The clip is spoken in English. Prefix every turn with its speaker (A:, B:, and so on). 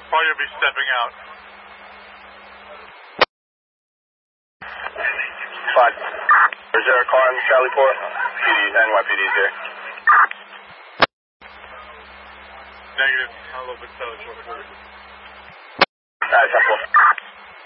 A: Probably be stepping out.
B: Fine. Is there a car in Charlie Port? NYPD's here.
A: Negative. I'm a little bit south of short.
B: Alright, 10-4.